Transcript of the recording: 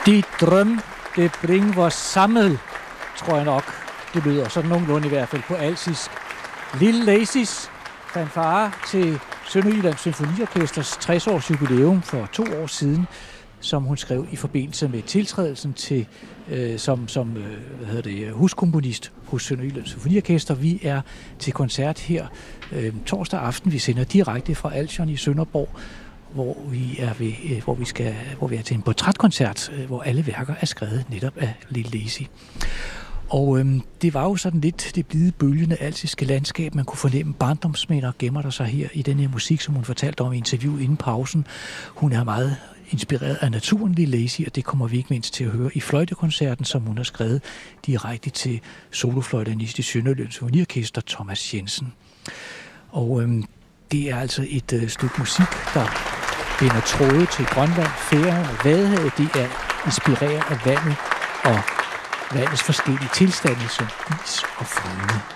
De drøm, det bringer vores samlet, tror jeg nok, det lyder sådan nogenlunde i hvert fald på alsisk. Lille Lacis fanfare til Sønderjyllands Symfoniorkesters 60-års jubilæum for 2 år siden, som hun skrev i forbindelse med tiltrædelsen til som huskomponist hos Sønderjyllands Symfoniorkester. Vi er til koncert her torsdag aften. Vi sender direkte fra Alsion i Sønderborg, hvor vi er til en portrætkoncert, hvor alle værker er skrevet netop af Lille Laci. Og det var jo sådan lidt det blide bølgende alsiske landskab. Man kunne fornemme barndomsminder gemmer der sig her i den her musik, som hun fortalte om i interviewet inden pausen. Hun er meget inspireret af naturen, Lille Laci, og det kommer vi ikke mindst til at høre i fløjtekoncerten, som hun har skrevet direkte til solofløjtenist i Sønderjyllands Symfoniorkester, Thomas Jensen. Og det er altså et stykke musik, der binder tråde til Grønland, Færøerne og Vadehavet. Det er inspireret af vandet og vandets forskellige tilstande som is og flydende.